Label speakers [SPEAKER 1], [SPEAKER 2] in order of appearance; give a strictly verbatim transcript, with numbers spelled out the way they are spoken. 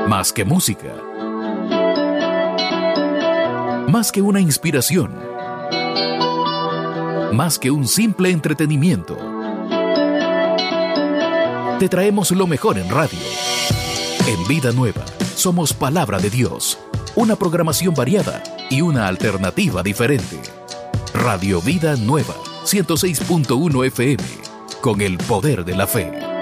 [SPEAKER 1] Más que música. Más que una inspiración. Más que un simple entretenimiento. Te traemos lo mejor en radio. En Vida Nueva, somos Palabra de Dios. Una programación variada y una alternativa diferente. Radio Vida Nueva, ciento seis punto uno F M. Con el poder de la fe.